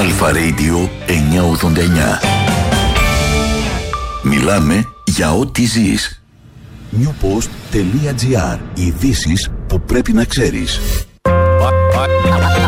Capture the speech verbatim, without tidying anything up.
Αλφα Radio εννιακόσια ογδόντα εννιά. Μιλάμε για ό,τι ζεις. newpost.gr. Ειδήσεις που πρέπει να ξέρεις.